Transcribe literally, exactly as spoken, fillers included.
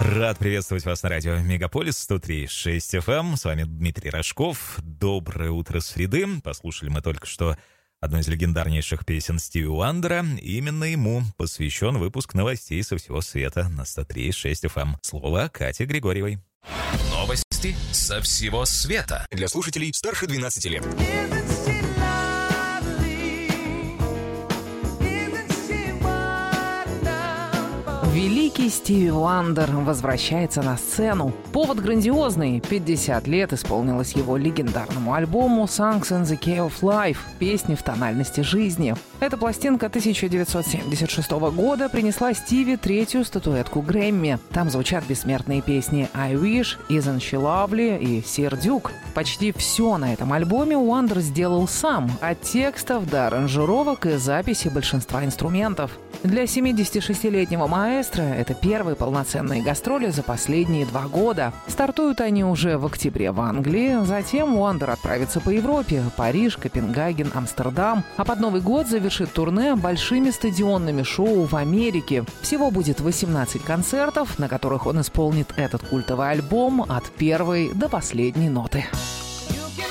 Рад приветствовать вас на радио Мегаполис сто три и шесть эф эм. С вами Дмитрий Рожков. Доброе утро среды. Послушали мы только что одну из легендарнейших песен Стиви Уандера. Именно ему посвящен выпуск новостей со всего света на сто три и шесть эф эм. Слово Кате Григорьевой. Новости со всего света. Для слушателей старше двенадцати лет. Великий Стиви Уандер возвращается на сцену. Повод грандиозный. пятьдесят лет исполнилось его легендарному альбому «Songs in the Key of Life» — «Песни в тональности жизни». Эта пластинка тысяча девятьсот семьдесят шестого года принесла Стиви третью статуэтку Грэмми. Там звучат бессмертные песни «I Wish», «Isn't She Lovely» и «Сир Дюк». Почти все на этом альбоме Уандер сделал сам, от текстов до аранжировок и записи большинства инструментов. Для семидесятишестилетнего маэстро это первые полноценные гастроли за последние два года. Стартуют они уже в октябре в Англии, затем Уандер отправится по Европе – Париж, Копенгаген, Амстердам, а под Новый год завершит турне большими стадионными шоу в Америке. Всего будет восемнадцать концертов, на которых он исполнит этот культовый альбом от первой до последней ноты.